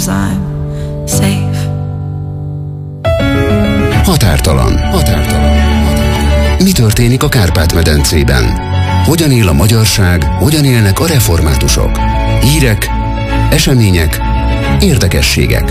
'cause I'm safe. Határtalan. Mi történik a Kárpát-medencében? Hogyan él a magyarság, hogyan élnek a reformátusok? Hírek, események, érdekességek.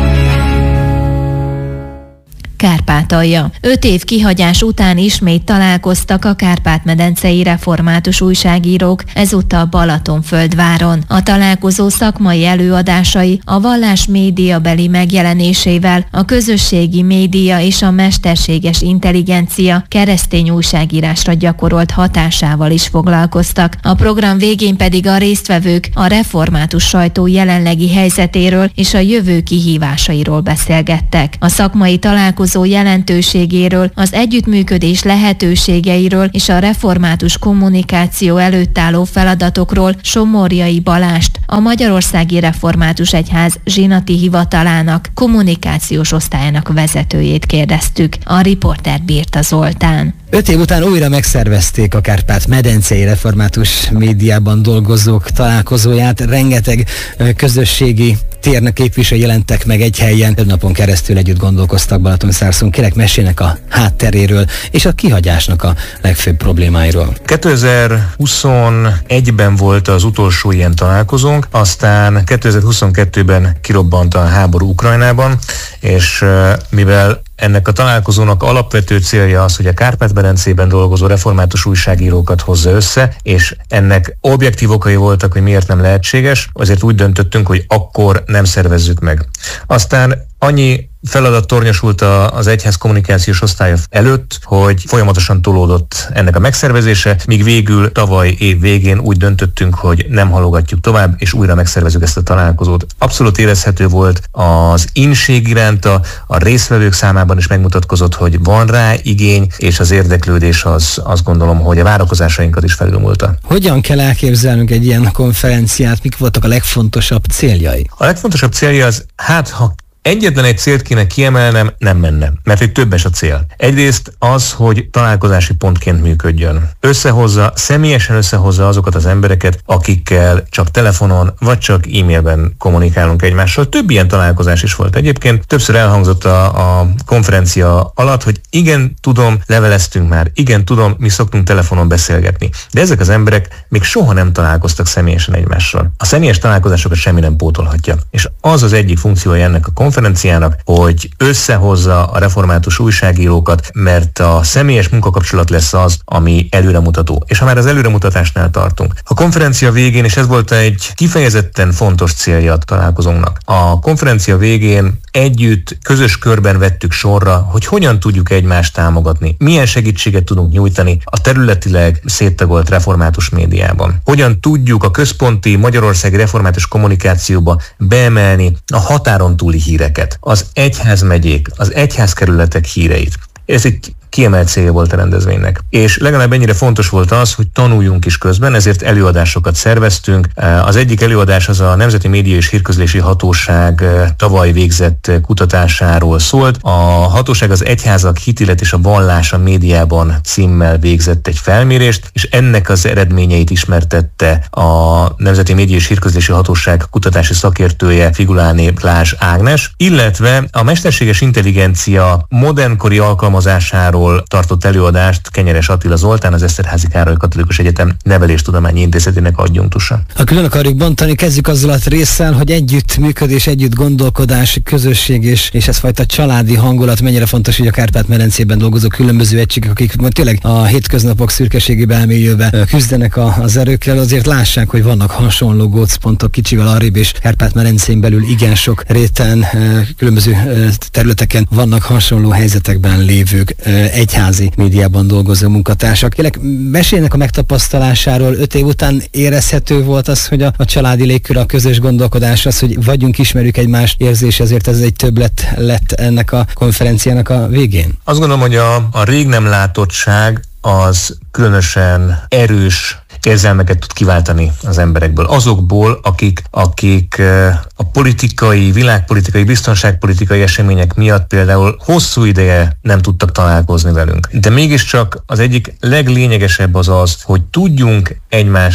Kárpátalja. 5 év kihagyás után ismét találkoztak a kárpát-medencei református újságírók, ezúttal Balatonföldváron. A találkozó szakmai előadásai a vallás médiabeli megjelenésével, a közösségi média és a mesterséges intelligencia keresztény újságírásra gyakorolt hatásával is foglalkoztak. A program végén pedig a résztvevők a református sajtó jelenlegi helyzetéről és a jövő kihívásairól beszélgettek. A szakmai találkozó jelentőségéről, az együttműködés lehetőségeiről és a református kommunikáció előtt álló feladatokról Somorjai Balást, a Magyarországi Református Egyház zsinati hivatalának kommunikációs osztályának vezetőjét kérdeztük. A riporter Birta Zoltán. 5 év után újra megszervezték a Kárpát-medencei református médiában dolgozók találkozóját. Rengeteg közösségi térnek képviselői jelentek meg egy helyen. 5 napon keresztül együtt gondolkoztak Balatonszárszón. Kérek, mesélnek a hátteréről és a kihagyásnak a legfőbb problémáiról. 2021-ben volt az utolsó ilyen találkozónk, aztán 2022-ben kirobbant a háború Ukrajnában, és mivel ennek a találkozónak alapvető célja az, hogy a Kárpát-medencében dolgozó református újságírókat hozza össze, és ennek objektív okai voltak, hogy miért nem lehetséges, azért úgy döntöttünk, hogy akkor nem szervezzük meg. Aztán annyi feladat tornyosult az egyház kommunikációs osztálya előtt, hogy folyamatosan tolódott ennek a megszervezése, míg végül tavaly év végén úgy döntöttünk, hogy nem halogatjuk tovább, és újra megszervezzük ezt a találkozót. Abszolút érezhető volt az inség iránt, a résztvevők számában is megmutatkozott, hogy van rá igény, és az érdeklődés azt gondolom, hogy a várakozásainkat is felülmúlta. Hogyan kell elképzelnünk egy ilyen konferenciát? Mik voltak a legfontosabb céljai? A legfontosabb célja az, ha egyetlen egy célt kéne kiemelnem, nem menne, mert itt többes a cél. Egyrészt az, hogy találkozási pontként működjön. Személyesen összehozza azokat az embereket, akikkel csak telefonon, vagy csak e-mailben kommunikálunk egymással. Több ilyen találkozás is volt egyébként. Többször elhangzott a konferencia alatt, hogy igen, tudom, leveleztünk már, igen, tudom, mi szoktunk telefonon beszélgetni. De ezek az emberek még soha nem találkoztak személyesen egymással. A személyes találkozásokat semmi nem pótolhatja. És az az egyik funkciója ennek a konferenciának, hogy összehozza a református újságírókat, mert a személyes munkakapcsolat lesz az, ami előremutató. És ha már az előremutatásnál tartunk. A konferencia végén, és ez volt egy kifejezetten fontos célja a találkozónknak, a konferencia végén együtt, közös körben vettük sorra, hogy hogyan tudjuk egymást támogatni, milyen segítséget tudunk nyújtani a területileg széttagolt református médiában. Hogyan tudjuk a központi magyarországi református kommunikációba beemelni a határon túli híreket, az egyházmegyék, az egyházkerületek híreit. Ez egy kiemelt célja volt a rendezvénynek. És legalább ennyire fontos volt az, hogy tanuljunk is közben, ezért előadásokat szerveztünk. Az egyik előadás az a Nemzeti Média és Hírközlési Hatóság tavaly végzett kutatásáról szólt. A hatóság az egyházak hitélet és a vallás a médiában címmel végzett egy felmérést, és ennek az eredményeit ismertette a Nemzeti Média és Hírközlési Hatóság kutatási szakértője Figuláné Klás Ágnes, illetve a mesterséges intelligencia modernkori alkalmazásáról tartott előadást Kenyeres Attila Zoltán, az Eszterházy Károly Katolikus Egyetem Neveléstudományi Intézetének adjunktusa. Ha külön akarjuk bontani, kezdjük azzal a résszel, hogy együttműködés, együtt gondolkodás, közösség és ez fajta családi hangulat mennyire fontos, hogy a Kárpát-medencében dolgozó különböző egységek, akik tényleg a hétköznapok szürkeségébe elmélyülve küzdenek az erőkkel, azért lássák, hogy vannak hasonló gócpontok kicsivel arrébb, és Kárpát-medencén belül igen sok réten, különböző területeken vannak hasonló helyzetekben lévők, egyházi médiában dolgozó munkatársak. Kérlek, meséljenek a megtapasztalásáról. 5 év után érezhető volt az, hogy a családi légkör, a közös gondolkodás, az, hogy vagyunk, ismerjük egymást érzés, ezért ez egy többlet lett ennek a konferenciának a végén? Azt gondolom, hogy a rég nem látottság az különösen erős érzelmeket tud kiváltani az emberekből. Azokból, akik a politikai, világpolitikai, biztonságpolitikai események miatt például hosszú ideje nem tudtak találkozni velünk. De mégiscsak az egyik leglényegesebb az, hogy tudjunk egymásra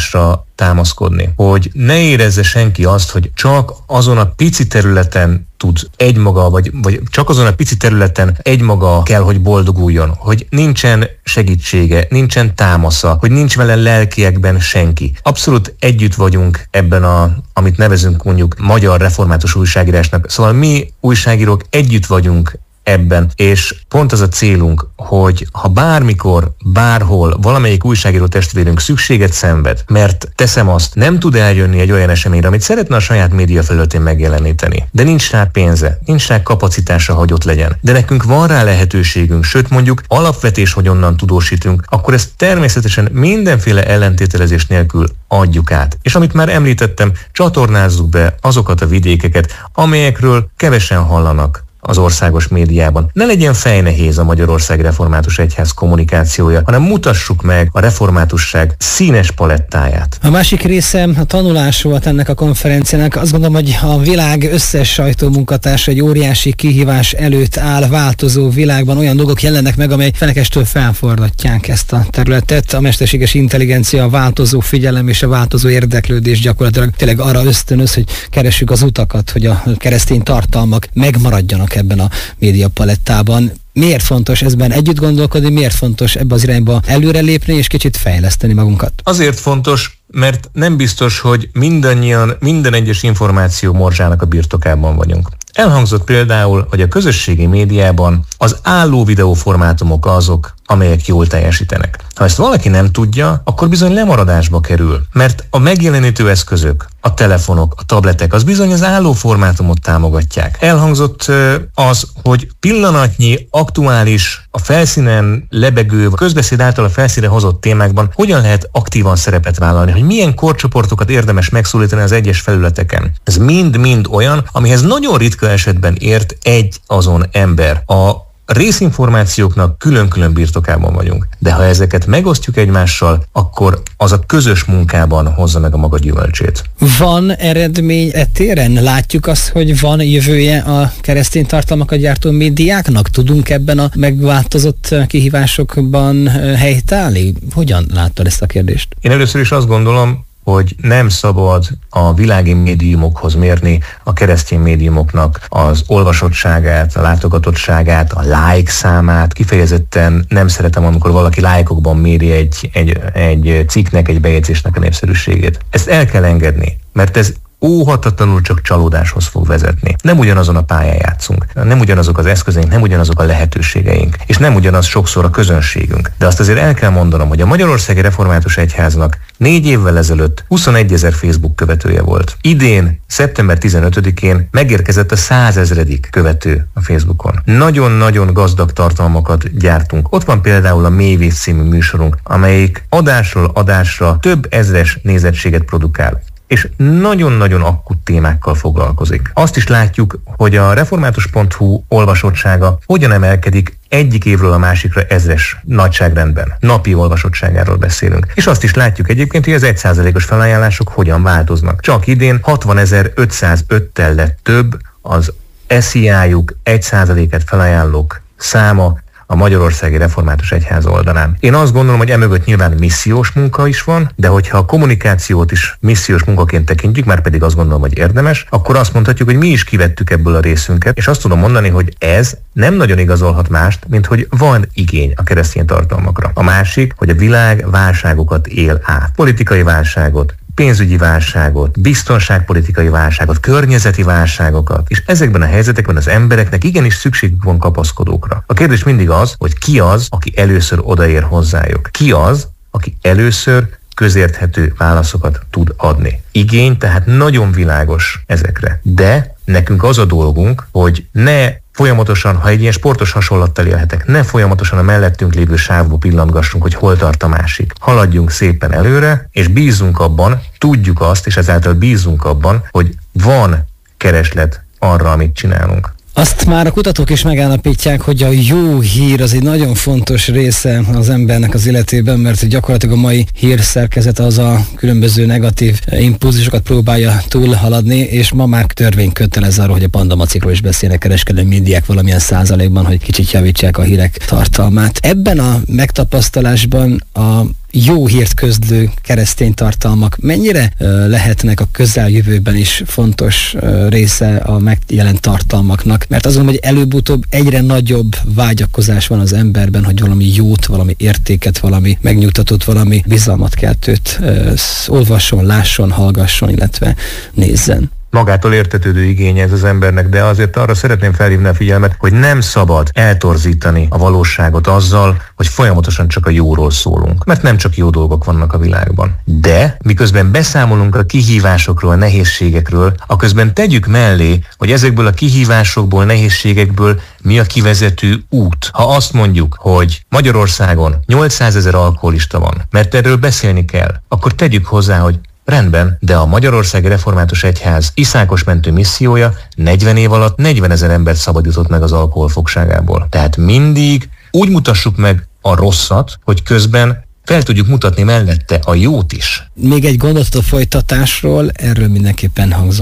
támaszkodni, hogy ne érezze senki azt, hogy csak azon a pici területen tud egymaga, vagy csak azon a pici területen egymaga kell, hogy boldoguljon, hogy nincsen segítsége, nincsen támasza, hogy nincs vele lelkiekben senki. Abszolút együtt vagyunk ebben amit nevezünk mondjuk magyar református újságírásnak. Szóval mi újságírók együtt vagyunk ebben, és pont az a célunk, hogy ha bármikor, bárhol valamelyik újságíró testvérünk szükséget szenved, mert teszem azt, nem tud eljönni egy olyan eseményre, amit szeretne a saját média felületén megjeleníteni, de nincs rá pénze, nincs rá kapacitása, hogy ott legyen. De nekünk van rá lehetőségünk, sőt mondjuk alapvetés, hogy onnan tudósítunk, akkor ezt természetesen mindenféle ellentételezés nélkül adjuk át. És amit már említettem, csatornázzuk be azokat a vidékeket, amelyekről kevesen hallanak az országos médiában. Ne legyen fejnehéz a Magyarországi Református Egyház kommunikációja, hanem mutassuk meg a reformátusság színes palettáját. A másik része a tanulás volt ennek a konferenciának. Azt gondolom, hogy a világ összes sajtómunkatársa egy óriási kihívás előtt áll, változó világban olyan dolgok jelennek meg, amely fenekestől felforgatják ezt a területet. A mesterséges intelligencia, a változó figyelem és a változó érdeklődés gyakorlatilag tényleg arra ösztönöz, hogy keressük az utakat, hogy a keresztény tartalmak megmaradjanak ebben a médiapalettában. Miért fontos ezben együtt gondolkodni, miért fontos ebbe az irányba előrelépni és kicsit fejleszteni magunkat? Azért fontos, mert nem biztos, hogy mindannyian minden egyes információ morzsának a birtokában vagyunk. Elhangzott például, hogy a közösségi médiában az álló videóformátumok azok, amelyek jól teljesítenek. Ha ezt valaki nem tudja, akkor bizony lemaradásba kerül, mert a megjelenítő eszközök, a telefonok, a tabletek, az bizony az álló formátumot támogatják. Elhangzott az, hogy pillanatnyi, aktuális, a felszínen lebegő, közbeszéd által a felszínre hozott témákban hogyan lehet aktívan szerepet vállalni, hogy milyen korcsoportokat érdemes megszólítani az egyes felületeken. Ez mind-mind olyan, amihez nagyon ritka esetben ért egy azon ember. A részinformációknak külön-külön birtokában vagyunk. De ha ezeket megosztjuk egymással, akkor az a közös munkában hozza meg a maga gyümölcsét. Van eredmény e téren? Látjuk azt, hogy van jövője a keresztény tartalmakat gyártó médiáknak? Tudunk ebben a megváltozott kihívásokban helytállni? Hogyan láttad ezt a kérdést? Én először is azt gondolom, hogy nem szabad a világi médiumokhoz mérni a keresztény médiumoknak az olvasottságát, a látogatottságát, a like számát. Kifejezetten nem szeretem, amikor valaki lájkokban méri egy cikknek, egy bejegyzésnek a népszerűségét. Ezt el kell engedni, mert ez óhatatlanul csak csalódáshoz fog vezetni. Nem ugyanazon a pályán játszunk, nem ugyanazok az eszközeink, nem ugyanazok a lehetőségeink, és nem ugyanaz sokszor a közönségünk. De azt azért el kell mondanom, hogy a Magyarországi Református Egyháznak 4 évvel ezelőtt 21 000 Facebook követője volt. Idén, szeptember 15-én megérkezett a 100 000. követő a Facebookon. Nagyon-nagyon gazdag tartalmakat gyártunk. Ott van például a Mélyvíz című műsorunk, amelyik adásról adásra több ezres nézettséget produkál, és nagyon-nagyon akut témákkal foglalkozik. Azt is látjuk, hogy a református.hu olvasottsága hogyan emelkedik egyik évről a másikra ezres nagyságrendben. Napi olvasottságáról beszélünk. És azt is látjuk egyébként, hogy az 1%-os felajánlások hogyan változnak. Csak idén 60.505-tel lett több az SZIA-juk 1%-et felajánlók száma a Magyarországi Református Egyház oldalán. Én azt gondolom, hogy emögött nyilván missziós munka is van, de hogyha a kommunikációt is missziós munkaként tekintjük, már pedig azt gondolom, hogy érdemes, akkor azt mondhatjuk, hogy mi is kivettük ebből a részünket, és azt tudom mondani, hogy ez nem nagyon igazolhat mást, mint hogy van igény a keresztény tartalmakra. A másik, hogy a világ válságokat él át. Politikai válságot, pénzügyi válságot, biztonságpolitikai válságot, környezeti válságokat, és ezekben a helyzetekben az embereknek igenis szükségük van kapaszkodókra. A kérdés mindig az, hogy ki az, aki először odaér hozzájuk. Ki az, aki először közérthető válaszokat tud adni. Igény tehát nagyon világos ezekre. De nekünk az a dolgunk, hogy ne folyamatosan, ha egy ilyen sportos hasonlattal élhetek, ne folyamatosan a mellettünk lévő sávba pillantgassunk, hogy hol tart a másik. Haladjunk szépen előre, és bízzunk abban, tudjuk azt, és ezáltal bízzunk abban, hogy van kereslet arra, amit csinálunk. Azt már a kutatók is megállapítják, hogy a jó hír az egy nagyon fontos része az embernek az életében, mert gyakorlatilag a mai hírszerkezet az a különböző negatív impulzusokat próbálja túlhaladni, és ma már törvény kötelez arra, hogy a pandamacikról is beszélnek kereskedelmi médiák valamilyen százalékban, hogy kicsit javítsák a hírek tartalmát. Ebben a megtapasztalásban a jó hírt közlő keresztény tartalmak mennyire lehetnek a közeljövőben is fontos része a megjelent tartalmaknak? Mert azon, hogy előbb-utóbb egyre nagyobb vágyakozás van az emberben, hogy valami jót, valami értéket, valami megnyugtatót, valami bizalmat keltőt olvasson, lásson, hallgasson, illetve nézzen. Magától értetődő igénye ez az embernek, de azért arra szeretném felhívni a figyelmet, hogy nem szabad eltorzítani a valóságot azzal, hogy folyamatosan csak a jóról szólunk. Mert nem csak jó dolgok vannak a világban. De miközben beszámolunk a kihívásokról, a nehézségekről, aközben tegyük mellé, hogy ezekből a kihívásokból, nehézségekből mi a kivezető út. Ha azt mondjuk, hogy Magyarországon 800 000 alkoholista van, mert erről beszélni kell, akkor tegyük hozzá, hogy rendben, de a Magyarországi Református Egyház iszákos mentő missziója 40 év alatt 40 000 embert szabadított meg az alkohol fogságából. Tehát mindig úgy mutassuk meg a rosszat, hogy közben fel tudjuk mutatni mellette a jót is. Még egy gondolatot a folytatásról, erről mindenképpen hangzott